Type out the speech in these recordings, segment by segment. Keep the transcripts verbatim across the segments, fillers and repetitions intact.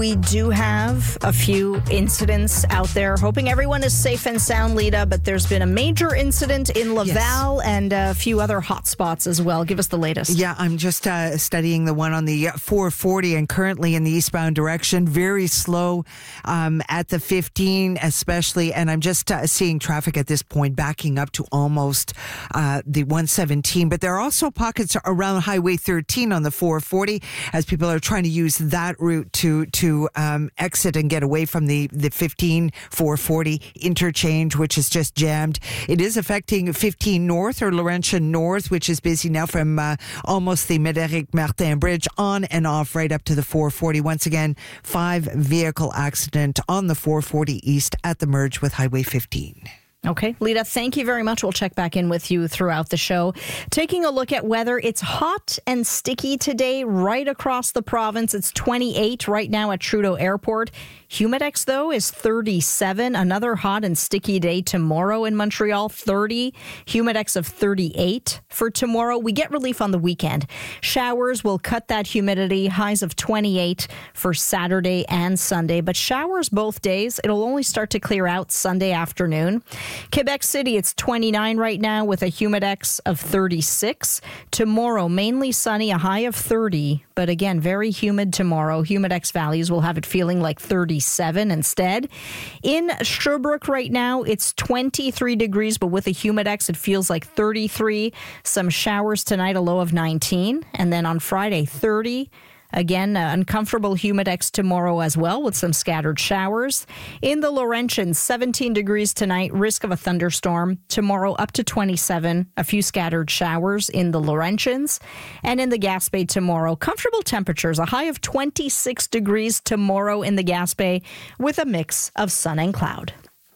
We do have a few incidents out there. Hoping everyone is safe and sound, Lita, but there's been a major incident in Laval yes. and a few other hot spots as well. Give us the latest. Yeah, I'm just uh, studying the one on the four forty and currently in the eastbound direction. Very slow um, at the fifteen especially, and I'm just uh, seeing traffic at this point backing up to almost uh, the one seventeen. But there are also pockets around Highway thirteen on the four forty as people are trying to use that route to to um, exit and get away from the, the fifteen four forty interchange, which is just jammed. It is affecting fifteen North or Laurentian North, which is busy now from uh, almost the Médéric Martin Bridge on and off right up to the four forty. Once again, five vehicle accident on the four forty East at the merge with Highway fifteen. Okay, Lita, thank you very much. We'll check back in with you throughout the show. Taking a look at weather, it's hot and sticky today right across the province. It's twenty-eight right now at Trudeau Airport. Humidex, though, is thirty-seven. Another hot and sticky day tomorrow in Montreal, thirty. Humidex of thirty-eight for tomorrow. We get relief on the weekend. Showers will cut that humidity. Highs of twenty-eight for Saturday and Sunday. But showers both days. It'll only start to clear out Sunday afternoon. Quebec City, it's twenty-nine right now with a humidex of thirty-six. Tomorrow, mainly sunny, a high of thirty. But again, very humid tomorrow. Humidex values will have it feeling like thirty-seven instead. In Sherbrooke right now, it's twenty-three degrees, but with a humidex, it feels like thirty-three. Some showers tonight, a low of nineteen. And then on Friday, thirty. Again, uh, uncomfortable humidex tomorrow as well with some scattered showers. In the Laurentians, seventeen degrees tonight, risk of a thunderstorm. Tomorrow up to twenty-seven, a few scattered showers in the Laurentians. And in the Gaspé tomorrow, comfortable temperatures, a high of twenty-six degrees tomorrow in the Gaspé with a mix of sun and cloud.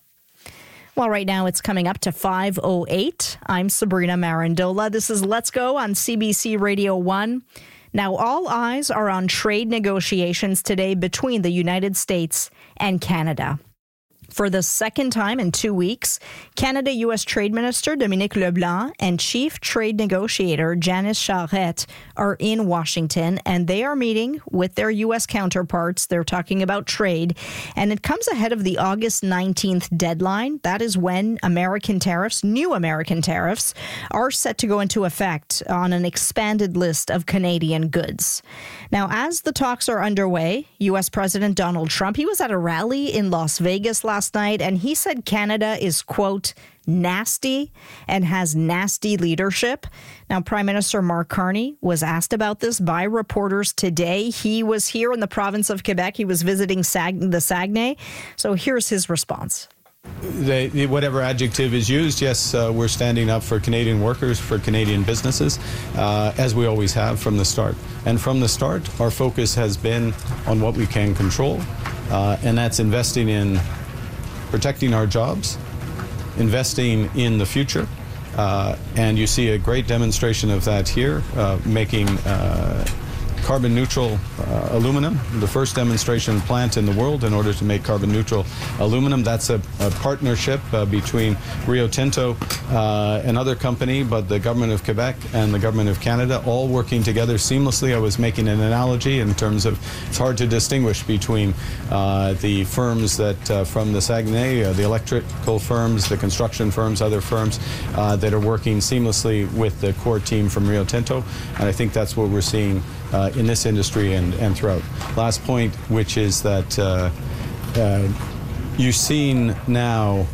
Well, right now it's coming up to five oh eight. I'm Sabrina Marandola. This is Let's Go on C B C Radio one. Now, all eyes are on trade negotiations today between the United States and Canada. For the second time in two weeks, Canada-U S Trade Minister Dominique LeBlanc and Chief Trade Negotiator Janice Charette are in Washington, and they are meeting with their U S counterparts. They're talking about trade, and it comes ahead of the August nineteenth deadline. That is when American tariffs, new American tariffs, are set to go into effect on an expanded list of Canadian goods. Now, as the talks are underway, U S President Donald Trump, he was at a rally in Las Vegas last night, and he said Canada is, quote, nasty and has nasty leadership. Now, Prime Minister Mark Carney was asked about this by reporters today. He was here in the province of Quebec. He was visiting Sag- the Saguenay. So here's his response. They, whatever adjective is used, yes, uh, we're standing up for Canadian workers, for Canadian businesses, uh, as we always have from the start. And from the start, our focus has been on what we can control, uh, and that's investing in protecting our jobs, investing in the future, uh, and you see a great demonstration of that here, uh, making uh, carbon neutral uh, aluminum, the first demonstration plant in the world in order to make carbon neutral aluminum. That's a, a partnership uh, between Rio Tinto, uh, another company, but the government of Quebec and the government of Canada, all working together seamlessly. I was making an analogy in terms of it's hard to distinguish between uh, the firms that uh, from the Saguenay, uh, the electrical firms, the construction firms, other firms uh, that are working seamlessly with the core team from Rio Tinto, and I think that's what we're seeing Uh, in this industry and, and throughout. Last point, which is that uh, uh, you've seen now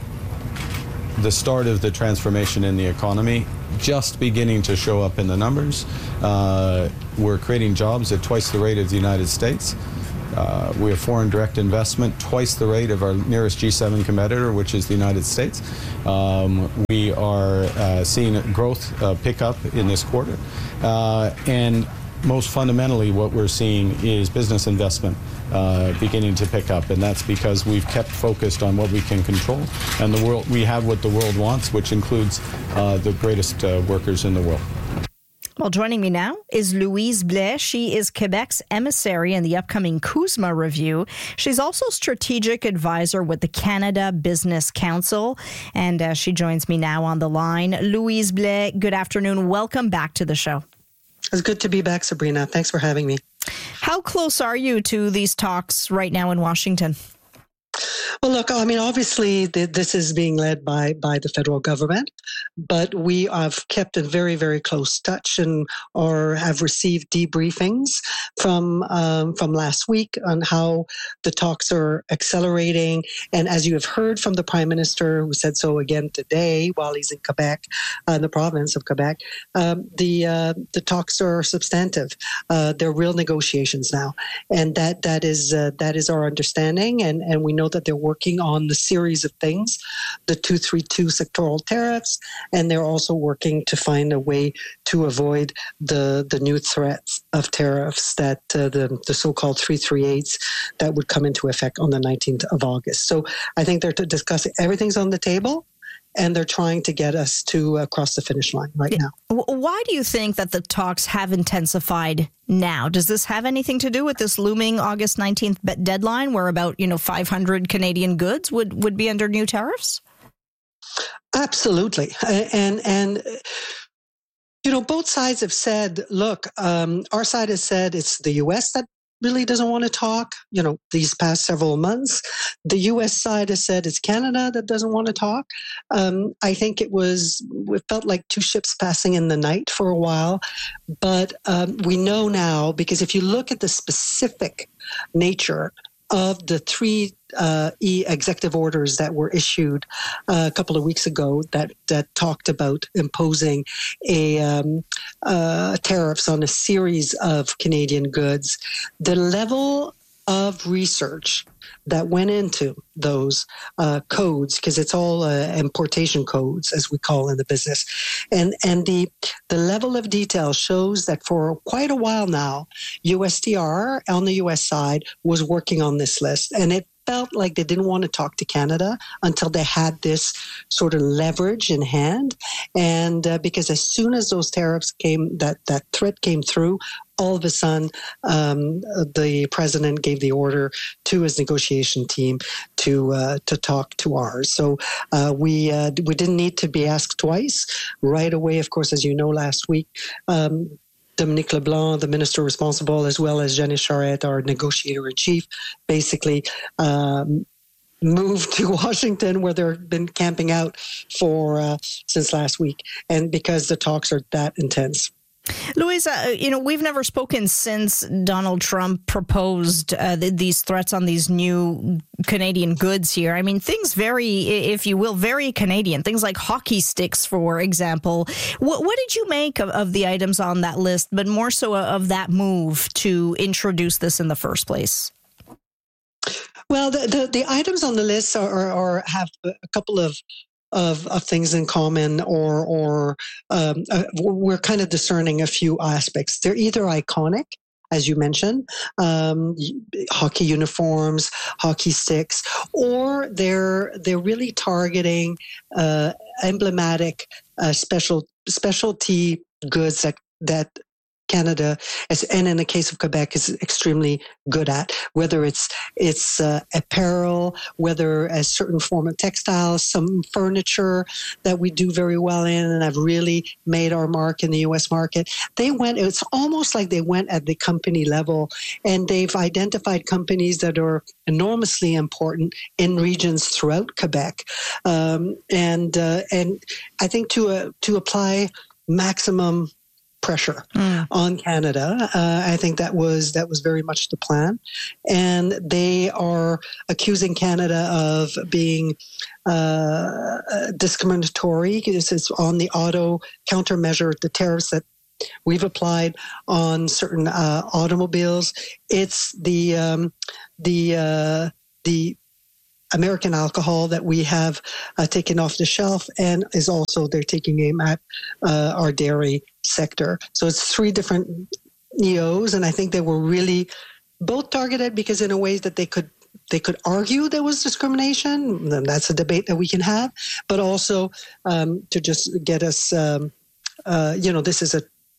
the start of the transformation in the economy just beginning to show up in the numbers. Uh, we're creating jobs at twice the rate of the United States. Uh, we have foreign direct investment twice the rate of our nearest G seven competitor, which is the United States. Um, we are uh, seeing growth uh, pick up in this quarter. Uh, and most fundamentally, what we're seeing is business investment uh, beginning to pick up, and that's because we've kept focused on what we can control, and the world we have what the world wants, which includes uh, the greatest uh, workers in the world. Well, joining me now is Louise Blais. She is Quebec's emissary in the upcoming CUSMA review. She's also strategic advisor with the Canada Business Council, and uh, she joins me now on the line. Louise Blais, good afternoon. Welcome back to the show. It's good to be back, Sabrina. Thanks for having me. How close are you to these talks right now in Washington? Well, look, I mean, obviously, the, this is being led by by the federal government, but we have kept in very, very close touch and or have received debriefings from um, from last week on how the talks are accelerating. And as you have heard from the Prime Minister, who said so again today while he's in Quebec, uh, in the province of Quebec, um, the uh, the talks are substantive. Uh, they're real negotiations now, and that that is uh, that is our understanding, and and we know that they're working on the series of things, the two thirty-two sectoral tariffs, and they're also working to find a way to avoid the the new threats of tariffs that uh, the the so-called three thirty-eights that would come into effect on the nineteenth of August. So I think they're discussing everything's on the table. And they're trying to get us to uh, cross the finish line right now. Why do you think that the talks have intensified now? Does this have anything to do with this looming August nineteenth deadline where about, you know, five hundred Canadian goods would, would be under new tariffs? Absolutely. And, and you know, both sides have said, look, um, our side has said it's the U S that really doesn't want to talk, you know, these past several months. The U S side has said it's Canada that doesn't want to talk. Um, I think it was, it felt like two ships passing in the night for a while. But um, we know now, because if you look at the specific nature of the three uh, E executive orders that were issued uh, a couple of weeks ago that that talked about imposing a um, uh, tariffs on a series of Canadian goods, the level of research that went into those uh, codes, because it's all uh, importation codes, as we call in the business, and and the the level of detail shows that for quite a while now, U S T R on the U S side was working on this list, and it felt like they didn't want to talk to Canada until they had this sort of leverage in hand, and uh, because as soon as those tariffs came, that that threat came through, all of a sudden, um, the president gave the order to his negotiation team to uh, to talk to ours. So uh, we uh, we didn't need to be asked twice. Right away, of course, as you know, last week, um, Dominique LeBlanc, the minister responsible, as well as Janice Charette, our negotiator-in-chief, basically um, moved to Washington, where they've been camping out for uh, since last week, and because the talks are that intense. Louisa, you know, we've never spoken since Donald Trump proposed uh, th- these threats on these new Canadian goods here. I mean, things very, if you will, very Canadian. Things like hockey sticks, for example. What, what did you make of, of the items on that list, but more so of that move to introduce this in the first place? Well, the, the, the items on the list are, are, are have a couple of Of, of things in common, or or um, uh, we're kind of discerning a few aspects. They're either iconic, as you mentioned, um, hockey uniforms, hockey sticks, or they're they're really targeting uh, emblematic uh, special specialty goods that that. Canada, as, and in the case of Quebec, is extremely good at, whether it's it's uh, apparel, whether a certain form of textiles, some furniture that we do very well in and have really made our mark in the U S market. They went, it's almost like they went at the company level, and they've identified companies that are enormously important in regions throughout Quebec. Um, and uh, and I think to uh, to apply maximum pressure mm. on Canada. Uh, I think that was that was very much the plan, and they are accusing Canada of being uh, discriminatory. This is on the auto countermeasure, the tariffs that we've applied on certain uh, automobiles. It's the um, the uh, the American alcohol that we have uh, taken off the shelf, and is also they're taking aim at uh, our dairy sector. So it's three different E Os, and I think they were really both targeted because in a way that they could they could argue there was discrimination. And that's a debate that we can have, but also um, to just get us, um, uh, you know, this is a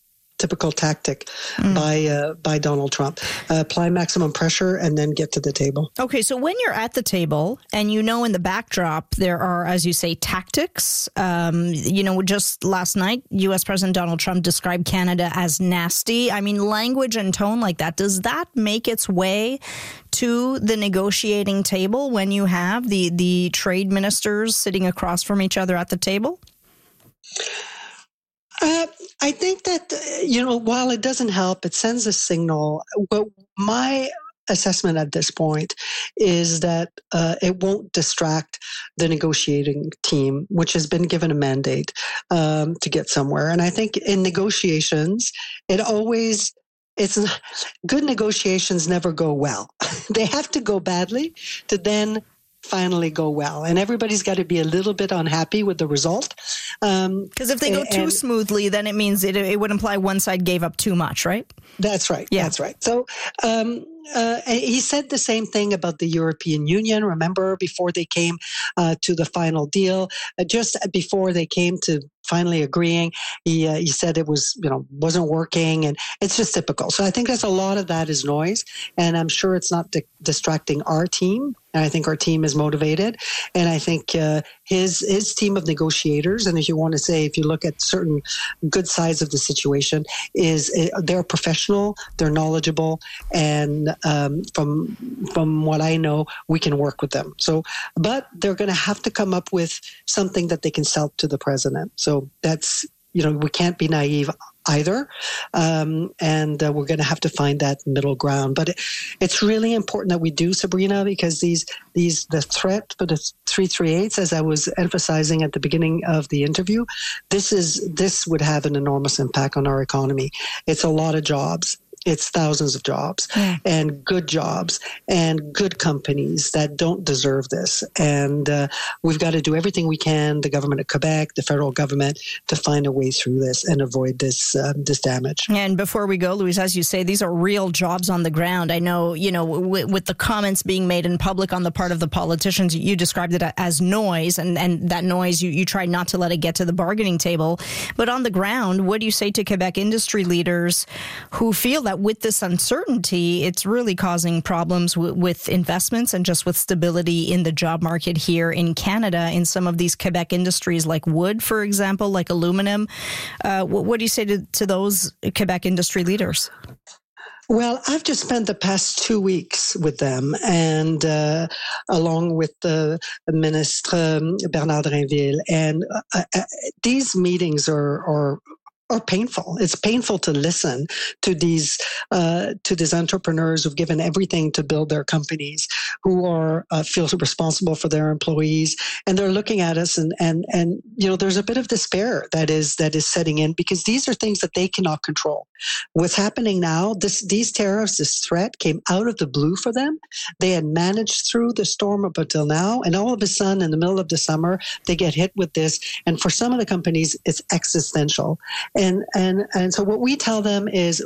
typical tactic mm. by uh, by Donald Trump. Uh, apply maximum pressure and then get to the table. Okay, so when you're at the table and you know in the backdrop there are, as you say, tactics, um, you know, just last night, U S President Donald Trump described Canada as nasty. I mean, language and tone like that, does that make its way to the negotiating table when you have the, the trade ministers sitting across from each other at the table? Uh, I think that, you know, while it doesn't help, it sends a signal. But my assessment at this point is that uh, it won't distract the negotiating team, which has been given a mandate um, to get somewhere. And I think in negotiations, it always, it's good negotiations never go well. They have to go badly to then finally go well, and everybody's got to be a little bit unhappy with the result. Because um, if they go and, too smoothly, then it means it, it would imply one side gave up too much, right? That's right. Yeah. That's right. So um, uh, he said the same thing about the European Union. Remember, before they came uh, to the final deal, uh, just before they came to finally agreeing, he uh, he said it was, you know, wasn't working, and it's just typical. So I think there's a lot of that is noise, and I'm sure it's not di- distracting our team. And I think our team is motivated, and I think uh, his his team of negotiators, and if you want to say, if you look at certain good sides of the situation, is uh, they're professional, they're knowledgeable, and um, from from what I know, we can work with them. So, but they're going to have to come up with something that they can sell to the president. So that's, you know, we can't be naive either. Um, and uh, we're going to have to find that middle ground. But it, it's really important that we do, Sabrina, because these, these, the threat for the three thirty-eights, as I was emphasizing at the beginning of the interview, this is, this would have an enormous impact on our economy. It's a lot of jobs. It's thousands of jobs yeah. and good jobs and good companies that don't deserve this. And uh, we've got to do everything we can, the government of Quebec, the federal government, to find a way through this and avoid this uh, this damage. And before we go, Louise, as you say, these are real jobs on the ground. I know, you know, w- with the comments being made in public on the part of the politicians, you described it as noise, and, and that noise, you, you tried not to let it get to the bargaining table. But on the ground, what do you say to Quebec industry leaders who feel that with this uncertainty, it's really causing problems w- with investments and just with stability in the job market here in Canada in some of these Quebec industries like wood, for example, like aluminum? Uh, what, what do you say to, to those Quebec industry leaders? Well, I've just spent the past two weeks with them, and uh, along with the Minister um, Bernard Drinville, and uh, uh, these meetings are, are are painful. It's painful to listen to these uh, to these entrepreneurs who've given everything to build their companies, who are uh, feel responsible for their employees, and they're looking at us, and and and you know, there's a bit of despair that is that is setting in, because these are things that they cannot control. What's happening now? This these tariffs, this threat came out of the blue for them. They had managed through the storm up until now, and all of a sudden, in the middle of the summer, they get hit with this. And for some of the companies, it's existential. And and and so what we tell them is,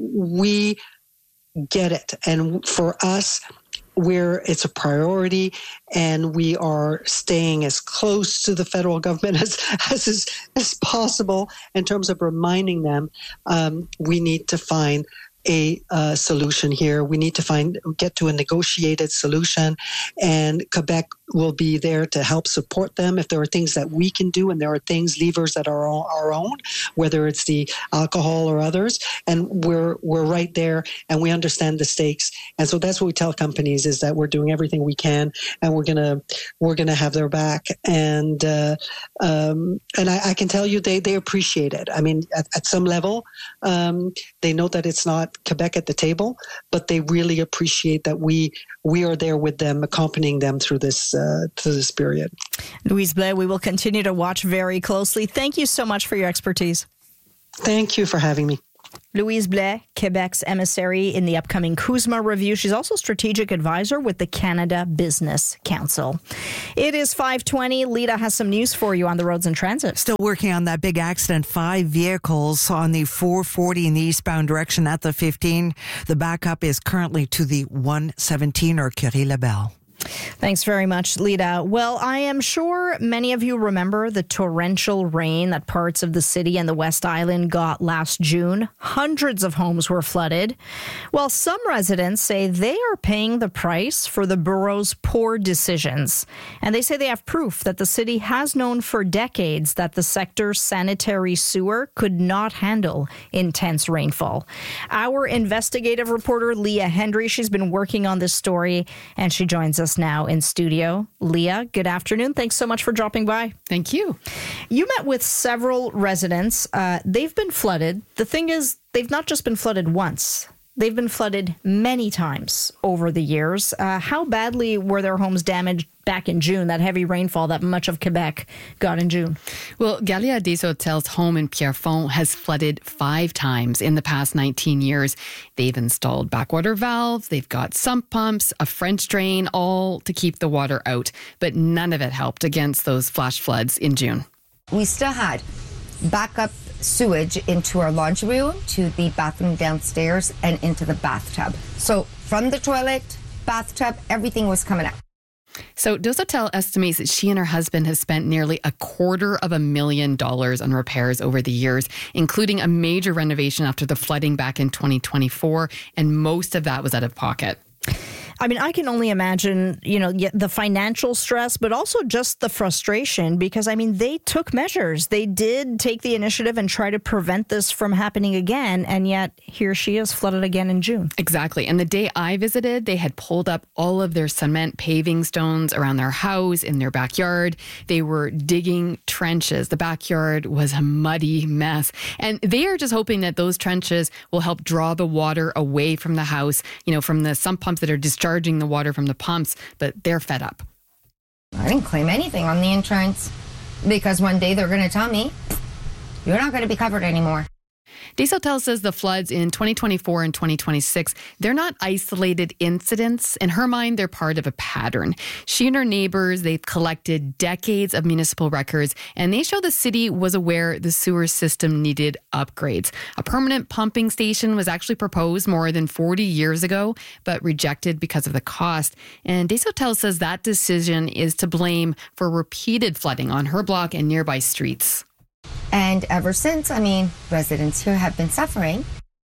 we get it, and for us, we're it's a priority, and we are staying as close to the federal government as as as, as possible in terms of reminding them um, we need to find a uh, solution here. We need to find get to a negotiated solution, and Quebec will be there to help support them if there are things that we can do, and there are things, levers that are our own, whether it's the alcohol or others, and we're we're right there, and we understand the stakes. And so that's what we tell companies, is that we're doing everything we can, and we're gonna we're gonna have their back. And uh, um, and I, I can tell you, they they appreciate it. I mean, at, at some level, um, they know that it's not Quebec at the table, but they really appreciate that we we are there with them, accompanying them through this uh, through this period. Louise Blais, we will continue to watch very closely. Thank you so much for your expertise. Thank you for having me. Louise Blais, Quebec's emissary in the upcoming CUSMA review. She's also strategic advisor with the Canada Business Council. It is five twenty. Lita has some news for you on the roads and transit. Still working on that big accident. Five vehicles on the four forty in the eastbound direction at the fifteen. The backup is currently to the one seventeen or Curie-Labelle. Thanks very much, Lita. Well, I am sure many of you remember the torrential rain that parts of the city and the West Island got last June. Hundreds of homes were flooded. Well, some residents say they are paying the price for the borough's poor decisions. And they say they have proof that the city has known for decades that the sector's sanitary sewer could not handle intense rainfall. Our investigative reporter, Leah Hendry, she's been working on this story, and she joins us now in studio. Leah, good afternoon. Thanks so much for dropping by. Thank you. You met with several residents. Uh, they've been flooded. The thing is, they've not just been flooded once. They've been flooded many times over the years. Uh, how badly were their homes damaged back in June, that heavy rainfall that much of Quebec got in June? Well, Galia Desautel's home in Pierrefonds has flooded five times in the past nineteen years. They've installed backwater valves, they've got sump pumps, a French drain, all to keep the water out. But none of it helped against those flash floods in June. We still had backup sewage into our laundry room, to the bathroom downstairs, and into the bathtub. So from the toilet, bathtub, everything was coming out. So Desautel estimates that she and her husband have spent nearly a quarter of a million dollars on repairs over the years, including a major renovation after the flooding back in twenty twenty-four, and most of that was out of pocket. I mean, I can only imagine, you know, the financial stress, but also just the frustration because, I mean, they took measures. They did take the initiative and try to prevent this from happening again. And yet here she is flooded again in June. Exactly. And the day I visited, they had pulled up all of their cement paving stones around their house, in their backyard. They were digging trenches. The backyard was a muddy mess. And they are just hoping that those trenches will help draw the water away from the house, you know, from the sump pumps that are discharging the water from the pumps, but they're fed up. I didn't claim anything on the insurance because one day they're going to tell me you're not going to be covered anymore. Desautel says the floods in twenty twenty-four and twenty twenty-six, they're not isolated incidents. In her mind, they're part of a pattern. She and her neighbors, they've collected decades of municipal records, and they show the city was aware the sewer system needed upgrades. A permanent pumping station was actually proposed more than forty years ago, but rejected because of the cost. And Desautel says that decision is to blame for repeated flooding on her block and nearby streets. And ever since, I mean, residents here have been suffering.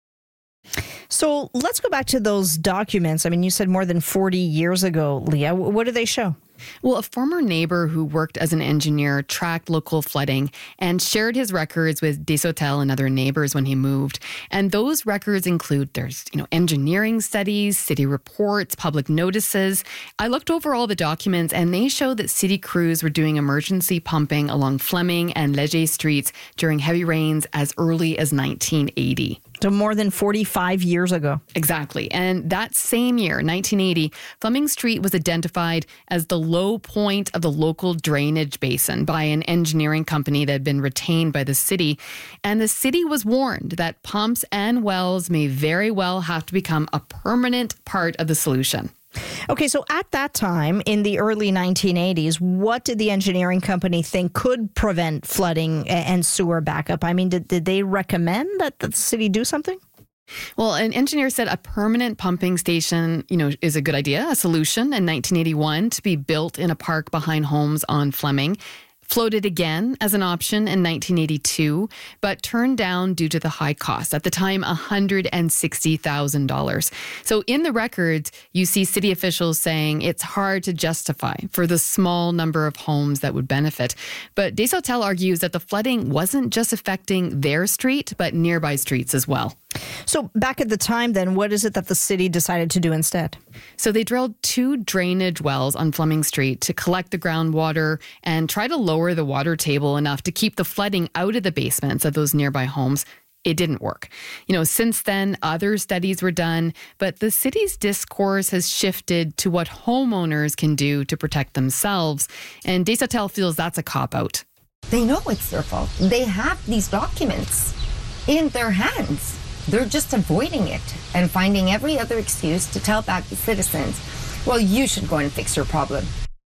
So let's go back to those documents. I mean, you said more than forty years ago, Leah. What do they show? Well, a former neighbor who worked as an engineer tracked local flooding and shared his records with Desautel and other neighbors when he moved. And those records include, there's, you know, engineering studies, city reports, public notices. I looked over all the documents and they show that city crews were doing emergency pumping along Fleming and Leger streets during heavy rains as early as nineteen eighty. So more than forty-five years ago. Exactly. And that same year, nineteen eighty, Fleming Street was identified as the low point of the local drainage basin by an engineering company that had been retained by the city. And the city was warned that pumps and wells may very well have to become a permanent part of the solution. Okay, so at that time, in the early nineteen eighties, what did the engineering company think could prevent flooding and sewer backup? I mean, did, did they recommend that the city do something? Well, an engineer said a permanent pumping station, you know, is a good idea, a solution in nineteen eighty-one to be built in a park behind homes on Fleming. Floated again as an option in nineteen eighty-two, but turned down due to the high cost. At the time, one hundred sixty thousand dollars. So in the records, you see city officials saying it's hard to justify for the small number of homes that would benefit. But Desautel argues that the flooding wasn't just affecting their street, but nearby streets as well. So back at the time, then, what is it that the city decided to do instead? So they drilled two drainage wells on Fleming Street to collect the groundwater and try to lower the water table enough to keep the flooding out of the basements of those nearby homes. It didn't work. You know, since then, other studies were done, but the city's discourse has shifted to what homeowners can do to protect themselves. And Desautel feels that's a cop-out. They know it's their fault. They have these documents in their hands. They're just avoiding it and finding every other excuse to tell back the citizens, well, you should go and fix your problem.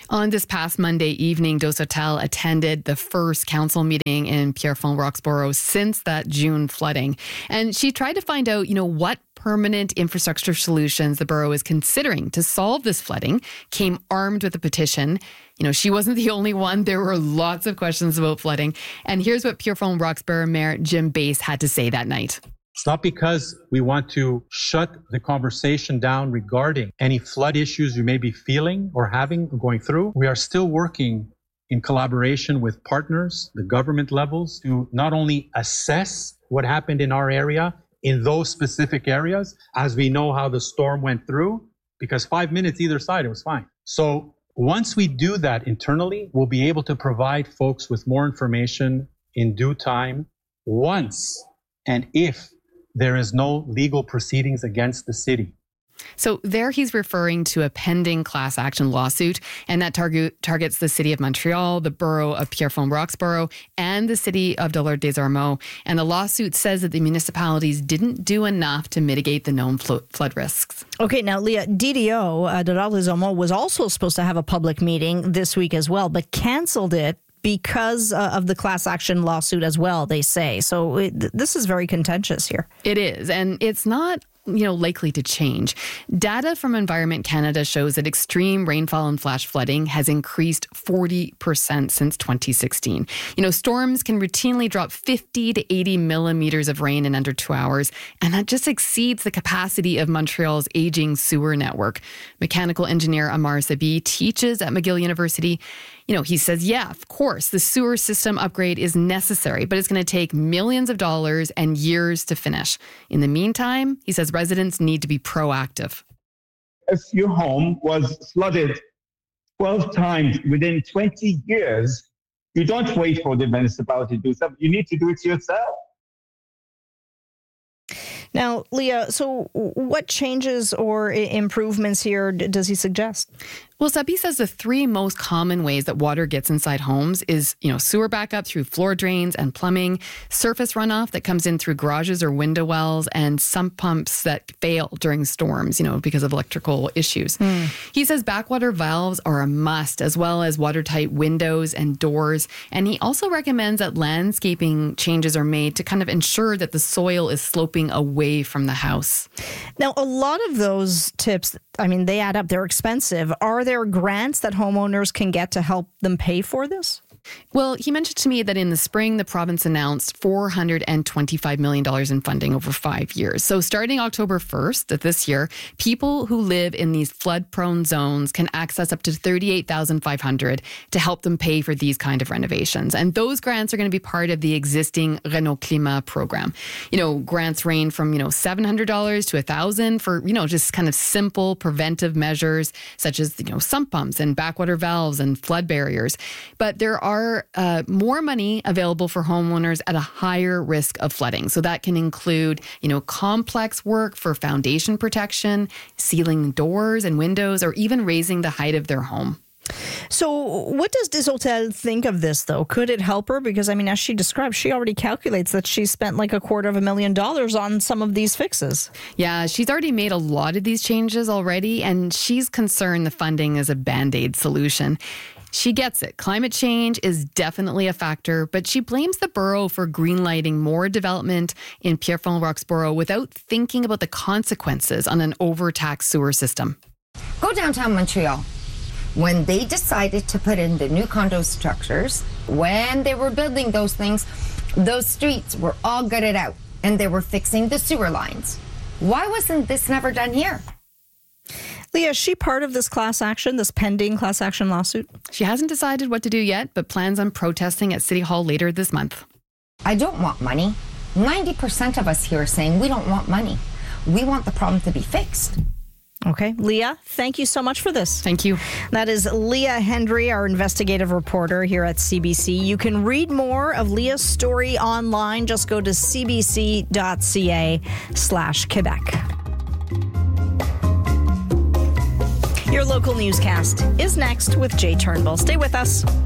On this past Monday evening, Dosotel attended the first council meeting in Pierrefonds-Roxborough since that June flooding. And she tried to find out, you know, what permanent infrastructure solutions the borough is considering to solve this flooding, came armed with a petition. You know, she wasn't the only one. There were lots of questions about flooding. And here's what Pierrefonds-Roxborough Mayor Jim Bass had to say that night. It's not because we want to shut the conversation down regarding any flood issues you may be feeling or having or going through. We are still working in collaboration with partners, the government levels, to not only assess what happened in our area, in those specific areas, as we know how the storm went through, because five minutes either side, it was fine. So once we do that internally, we'll be able to provide folks with more information in due time once and if there is no legal proceedings against the city. So there he's referring to a pending class action lawsuit, and that target targets the city of Montreal, the borough of Pierrefonds-Roxborough, and the city of Dollard-des-Ormeaux. And the lawsuit says that the municipalities didn't do enough to mitigate the known flo- flood risks. Okay, now, Leah, D D O, uh, Dollard-des-Ormeaux, was also supposed to have a public meeting this week as well, but canceled it because uh, of the class action lawsuit as well, they say. So it, th- this is very contentious here. It is, and it's not you know, likely to change. Data from Environment Canada shows that extreme rainfall and flash flooding has increased forty percent since twenty sixteen. You know, storms can routinely drop fifty to eighty millimeters of rain in under two hours, and that just exceeds the capacity of Montreal's aging sewer network. Mechanical engineer Amar Sabi teaches at McGill University. You know, he says, yeah, of course, the sewer system upgrade is necessary, but it's going to take millions of dollars and years to finish. In the meantime, he says residents need to be proactive. If your home was flooded twelve times within twenty years, you don't wait for the municipality to do something. You need to do it yourself. Now, Leah, so what changes or improvements here does he suggest? Well, Sabi says the three most common ways that water gets inside homes is, you know, sewer backup through floor drains and plumbing, surface runoff that comes in through garages or window wells, and sump pumps that fail during storms, you know, because of electrical issues. Mm. He says backwater valves are a must, as well as watertight windows and doors. And he also recommends that landscaping changes are made to kind of ensure that the soil is sloping away from the house. Now, a lot of those tips, I mean, they add up. They're expensive. Are there grants that homeowners can get to help them pay for this? Well, he mentioned to me that in the spring, the province announced four hundred twenty-five million dollars in funding over five years. So starting October first of this year, people who live in these flood-prone zones can access up to thirty-eight thousand five hundred dollars to help them pay for these kind of renovations. And those grants are going to be part of the existing Renault Climat program. You know, grants range from, you know, seven hundred dollars to one thousand dollars for, you know, just kind of simple preventive measures such as, you know, sump pumps and backwater valves and flood barriers. But there are Uh, more money available for homeowners at a higher risk of flooding. So that can include, you know, complex work for foundation protection, sealing doors and windows, or even raising the height of their home. So what does Dosotel think of this, though? Could it help her? Because, I mean, as she described, she already calculates that she spent like a quarter of a million dollars on some of these fixes. Yeah, she's already made a lot of these changes already, and she's concerned the funding is a Band-Aid solution. She gets it. Climate change is definitely a factor, but she blames the borough for greenlighting more development in Pierrefonds-Roxborough without thinking about the consequences on an overtaxed sewer system. Go downtown Montreal. When they decided to put in the new condo structures, when they were building those things, those streets were all gutted out and they were fixing the sewer lines. Why wasn't this never done here? Leah, is she part of this class action, this pending class action lawsuit? She hasn't decided what to do yet, but plans on protesting at City Hall later this month. I don't want money. ninety percent of us here are saying we don't want money. We want the problem to be fixed. Okay. Leah, thank you so much for this. Thank you. That is Leah Hendry, our investigative reporter here at C B C. You can read more of Leah's story online. Just go to cbc.ca slash Quebec. Your local newscast is next with Jay Turnbull. Stay with us.